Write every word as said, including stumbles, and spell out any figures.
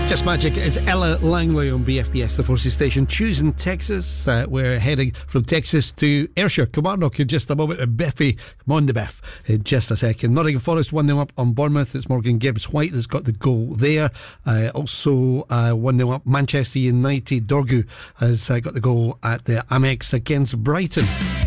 Just Magic is Ella Langley on B F B S, the Forces station, choosing Texas. Uh, we're heading from Texas to Ayrshire, Kilmarnock in just a moment, and Biffy, come on the Biff, in just a second. Nottingham Forest one nil up on Bournemouth. It's Morgan Gibbs-White that's got the goal there. Uh, also uh, one nil up Manchester United. Dorgu has uh, got the goal at the Amex against Brighton.